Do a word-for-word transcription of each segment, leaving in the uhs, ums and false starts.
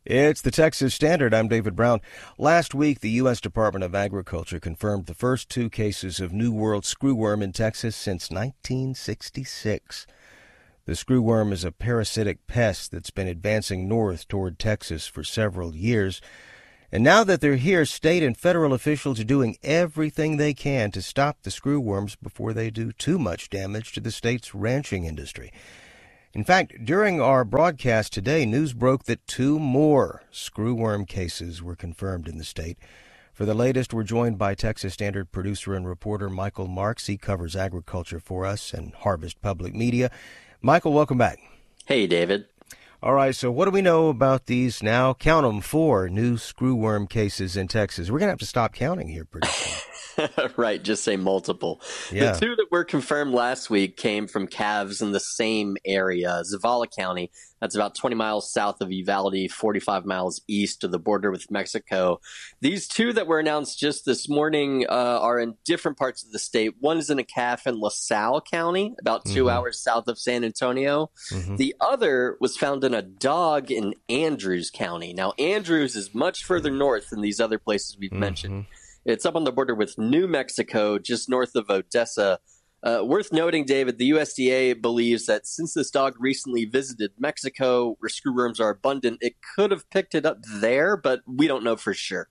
It's the Texas Standard. I'm David Brown. Last week, the U S Department of Agriculture confirmed the first two cases of New World screwworm in Texas since nineteen sixty-six. The screwworm is a parasitic pest that's been advancing north toward Texas for several years. And now that they're here, state and federal officials are doing everything they can to stop the screwworms before they do too much damage to the state's ranching industry. In fact, during our broadcast today, news broke that two more screwworm cases were confirmed in the state. For the latest, we're joined by Texas Standard producer and reporter Michael Marks. He covers agriculture for us and Harvest Public Media. Michael, welcome back. Hey, David. All right, so what do we know about these now? Count them, four new screwworm cases in Texas. We're going to have to stop counting here pretty soon. Right, just say multiple. Yeah. The two that were confirmed last week came from calves in the same area, Zavala County. That's about twenty miles south of Uvalde, forty-five miles east of the border with Mexico. These two that were announced just this morning uh, are in different parts of the state. One is in a calf in LaSalle County, about two mm-hmm. hours south of San Antonio. Mm-hmm. The other was found in a dog in Andrews County. Now, Andrews is much further north than these other places we've mm-hmm. mentioned. It's up on the border with New Mexico, just north of Odessa. Uh, worth noting, David, the U S D A believes that since this dog recently visited Mexico, where screwworms are abundant, it could have picked it up there, but we don't know for sure.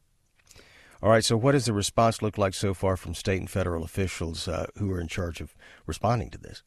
All right, so what does the response look like so far from state and federal officials uh, who are in charge of responding to this?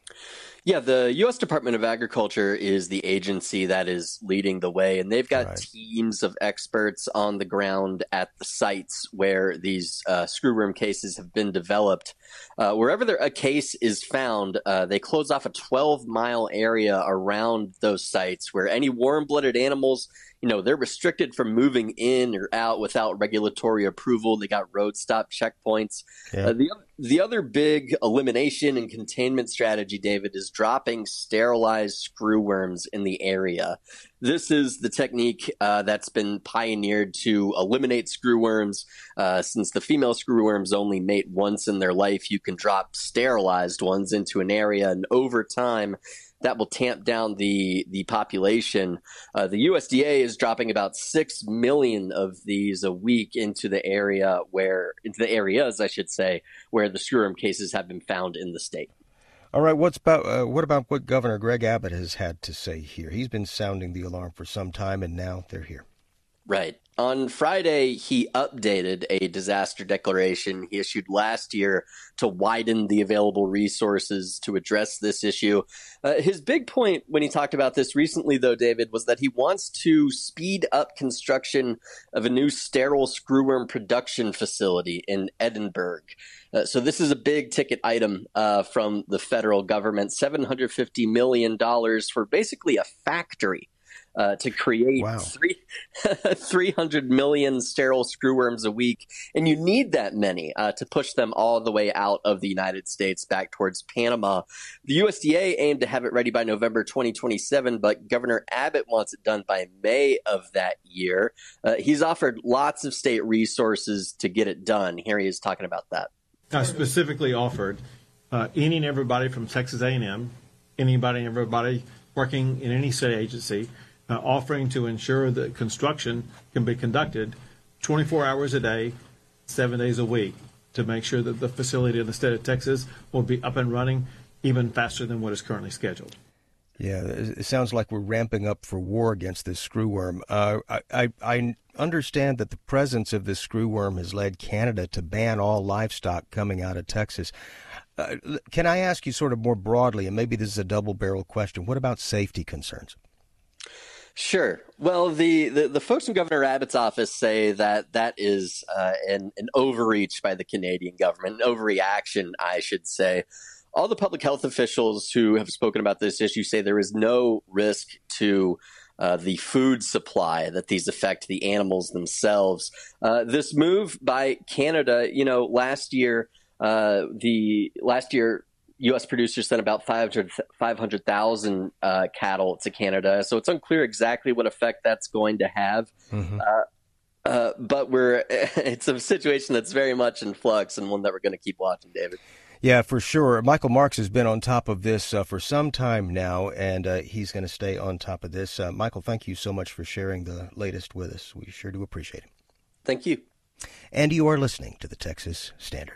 Yeah, the U S Department of Agriculture is the agency that is leading the way, and they've got right. teams of experts on the ground at the sites where these uh, screwworm cases have been developed. Uh, wherever there, a case is found, uh, they close off a twelve-mile area around those sites where any warm-blooded animals, you know, they're restricted from moving in or out without regulatory approval. They got road stop checkpoints. Yeah. Uh, the, the other big elimination and containment strategy, David, is dropping sterilized screwworms in the area. This is the technique uh, that's been pioneered to eliminate screwworms. Uh, since the female screwworms only mate once in their life, you can drop sterilized ones into an area, and over time, that will tamp down the the population. Uh, the U S D A is dropping about six million of these a week into the area where into the areas, I should say, where the screwworm cases have been found in the state. All right, what's about uh, what about what Governor Greg Abbott has had to say here? He's been sounding the alarm for some time, and now they're here. Right. On Friday, he updated a disaster declaration he issued last year to widen the available resources to address this issue. Uh, his big point when he talked about this recently, though, David, was that he wants to speed up construction of a new sterile screwworm production facility in Edinburgh. Uh, so this is a big ticket item uh, from the federal government, seven hundred fifty million dollars for basically a factory. Uh, to create wow. three, three hundred million sterile screwworms a week. And you need that many uh, to push them all the way out of the United States back towards Panama. The U S D A aimed to have it ready by November twenty twenty-seven, but Governor Abbott wants it done by May of that year. Uh, he's offered lots of state resources to get it done. Here he is talking about that. I specifically offered uh, any and everybody from Texas A and M, anybody and everybody working in any state agency, Uh, offering to ensure that construction can be conducted twenty-four hours a day, seven days a week, to make sure that the facility in the state of Texas will be up and running even faster than what is currently scheduled. Yeah, it sounds like we're ramping up for war against this screwworm. Uh, I, I, I understand that the presence of this screwworm has led Canada to ban all livestock coming out of Texas. Uh, can I ask you sort of more broadly, and maybe this is a double-barrel question, what about safety concerns? Sure. Well, the, the, the folks from Governor Abbott's office say that that is uh, an, an overreach by the Canadian government, an overreaction, I should say. All the public health officials who have spoken about this issue say there is no risk to uh, the food supply that these affect the animals themselves. Uh, this move by Canada, you know, last year, uh, the last year, U S producers sent about five hundred thousand uh, cattle to Canada, so it's unclear exactly what effect that's going to have. Mm-hmm. Uh, uh, but we're it's a situation that's very much in flux and one that we're going to keep watching, David. Yeah, for sure. Michael Marks has been on top of this uh, for some time now, and uh, he's going to stay on top of this. Uh, Michael, thank you so much for sharing the latest with us. We sure do appreciate it. Thank you. And you are listening to the Texas Standard.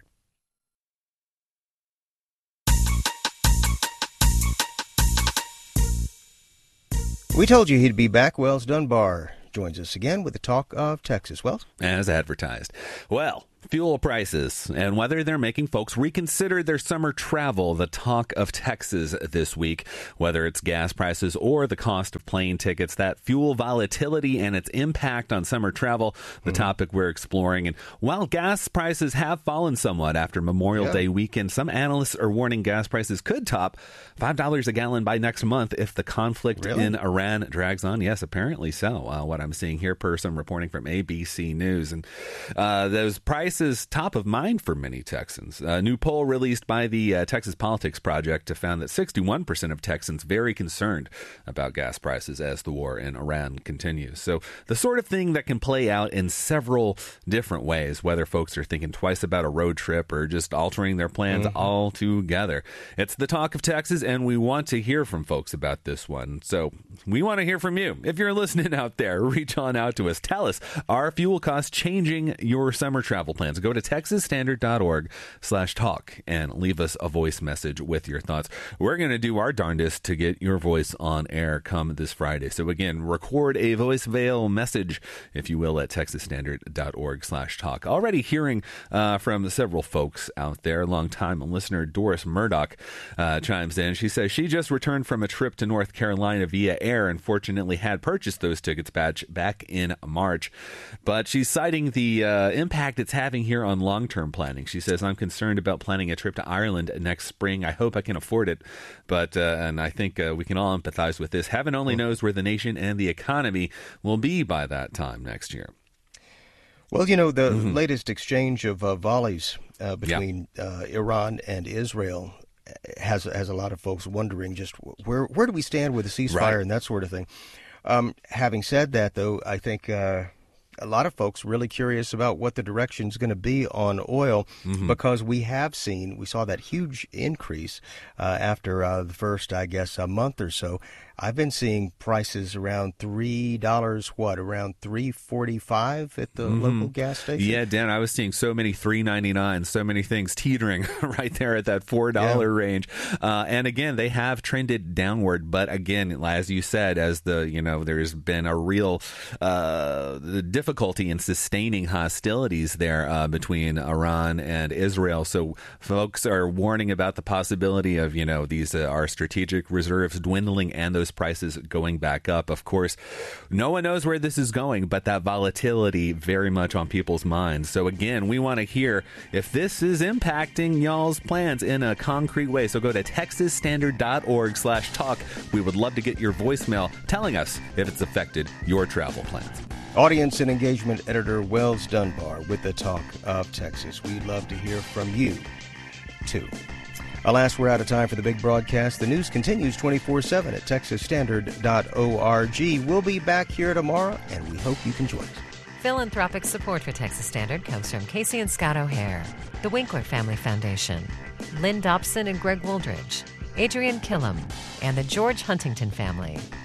We told you he'd be back. Wells Dunbar joins us again with the talk of Texas. Wells? As advertised. Well, fuel prices and whether they're making folks reconsider their summer travel. The talk of Texas this week, whether it's gas prices or the cost of plane tickets, that fuel volatility and its impact on summer travel, the mm-hmm. topic we're exploring. And while gas prices have fallen somewhat after Memorial yeah. Day weekend, some analysts are warning gas prices could top five dollars a gallon by next month if the conflict really? in Iran drags on. Yes, apparently so. Uh, what I'm seeing here per some reporting from A B C News. And uh, those prices is top of mind for many Texans. A new poll released by the uh, Texas Politics Project found that sixty-one percent of Texans very concerned about gas prices as the war in Iran continues. So the sort of thing that can play out in several different ways, whether folks are thinking twice about a road trip or just altering their plans mm-hmm. altogether. It's the talk of Texas, and we want to hear from folks about this one. So we want to hear from you. If you're listening out there, reach on out to us. Tell us, are fuel costs changing your summer travel plans? Go to texas standard dot org slash talk and leave us a voice message with your thoughts. We're going to do our darndest to get your voice on air come this Friday. So again, record a voice veil message, if you will, at texas standard dot org slash talk. Already hearing uh, from several folks out there. Longtime listener Doris Murdoch uh, chimes in. She says she just returned from a trip to North Carolina via air and fortunately had purchased those tickets back, back in March. But she's citing the uh, impact it's having here on long-term planning. She says, I'm concerned about planning a trip to Ireland next spring. I hope I can afford it. But, uh, and I think uh, we can all empathize with this. Heaven only knows where the nation and the economy will be by that time next year. Well, you know, the mm-hmm. latest exchange of uh, volleys uh, between yeah. uh, Iran and Israel has has a lot of folks wondering just where where do we stand with the ceasefire right. and that sort of thing. Um, having said that, though, I think uh, a lot of folks really curious about what the direction is going to be on oil mm-hmm. because we have seen, we saw that huge increase uh, after uh, the first, I guess, a month or so. I've been seeing prices around three dollars, what, around three forty-five at the mm-hmm. local gas station? Yeah, Dan, I was seeing so many three ninety-nine, so many things teetering right there at that four dollars yeah. range. Uh, and again, they have trended downward. But again, as you said, as the, you know, there's been a real uh, difficulty in sustaining hostilities there uh, between Iran and Israel. So folks are warning about the possibility of, you know, these uh, our strategic reserves dwindling and those prices going back up. Of course, no one knows where this is going, but that volatility very much on people's minds. So again, we want to hear if this is impacting y'all's plans in a concrete way. So go to texas standard dot org slash talk. We would love to get your voicemail telling us if it's affected your travel plans. Audience and engagement editor Wells Dunbar with the Talk of Texas. We'd love to hear from you, too. Alas, we're out of time for the big broadcast. The news continues twenty-four seven at texas standard dot org. We'll be back here tomorrow, and we hope you can join us. Philanthropic support for Texas Standard comes from Casey and Scott O'Hare, the Winkler Family Foundation, Lynn Dobson and Greg Woldridge, Adrian Killam, and the George Huntington family.